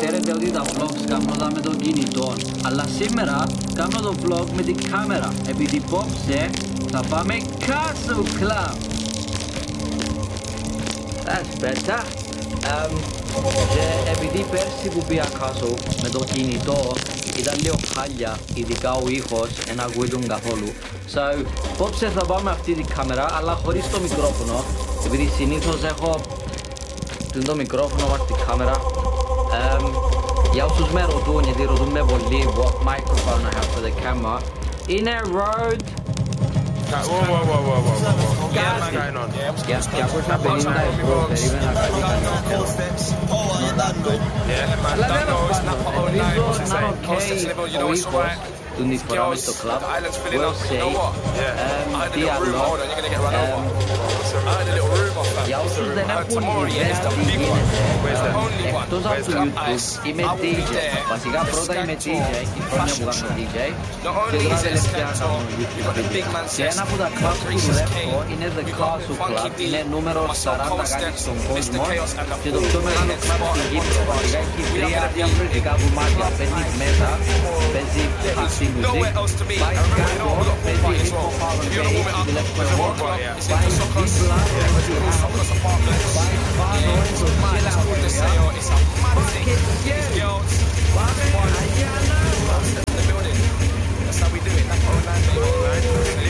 Ξέρετε ότι τα vlogs κάνω με το κινητό, αλλά σήμερα κάνω το vlog με την κάμερα, επειδή υπόψε θα πάμε Castle Club. That's better. Και επειδή πέρσι που πήγα Castle με το κινητό ήταν λίγο χάλια, ειδικά ο ήχος, δεν ακούγονταν καθόλου. So, υπόψε θα πάμε αυτή την κάμερα, αλλά χωρίς το μικρόφωνο, επειδή συνήθως έχω το μικρόφωνο βάζει την κάμερα. Για όσους με ρωτούν, γιατί ρωτούν με πολύ what microphone I have for the camera. Είναι Rode. Yeah, man, going on. Για 250 ευρώ περίμενα κάτι Yeah, man, don't know, it's not for all night, what's it say? Concept level, you know it's alright. Του νηφοράμε στο κλαμπ. The island's filling up, you know what? Yeah, I had a little room, hold on, you're gonna get run over. I had a little room off that. Για όσους δεν έχουν ιδέα τι γίνεται, εκτός από το YouTube είμαι DJ. Βασικά πρώτα είμαι DJ, η χρόνια που κάνω DJ και τώρα τελευταία κάνω YouTube. Και ένα από τα clubs που δουλεύω είναι The Castle Club, είναι νούμερο 40 κάτι στον κόσμο και το πιο μεγάλο club στην Κύπρο. Βασικά έχει 3 διαφορετικά κομμάτια, παίρνεις μέσα, παίζει αυτή μουσική, πάει κάτω, παίζει hip hop, R&B, ηλεκτρονικό, πάει δίπλα, That's how we do it. That's online.